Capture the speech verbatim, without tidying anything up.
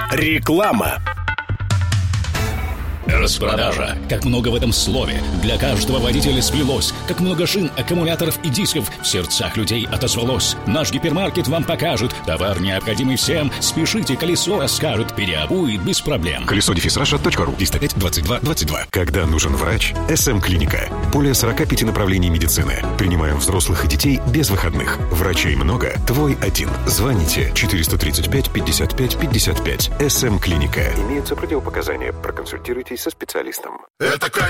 Реклама. Распродажа. Как много в этом слове. Для каждого водителя сплелось. Как много шин, аккумуляторов и дисков в сердцах людей отозвалось. Наш гипермаркет вам покажет. Товар необходимый всем. Спешите, колесо расскажет. Переобует без проблем. колесо дефис раша точка ру. триста пять двадцать два двадцать два. Когда нужен врач? эс эм Клиника. Более сорок пять направлений медицины. Принимаем взрослых и детей без выходных. Врачей много. Твой один. Звоните четыреста тридцать пять пятьдесят пять пятьдесят пять. эс эм Клиника. Имеются противопоказания. Проконсультируйтесь со специалистом. Это